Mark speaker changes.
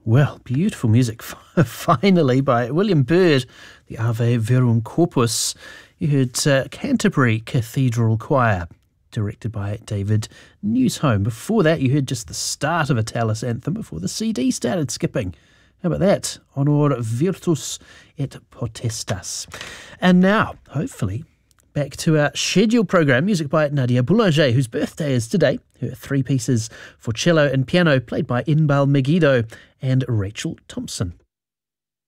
Speaker 1: Well, beautiful music, finally, by William Byrd, the Ave Verum Corpus. You heard Canterbury Cathedral Choir, directed by David Newsholme. Before that, you heard just the start of a Tallis anthem before the CD started skipping. How about that? Honor virtus et potestas. And now, hopefully, back to our scheduled programme, music by Nadia Boulanger, whose birthday is today. Her three pieces for cello and piano, played by Inbal Megiddo and Rachel Thompson.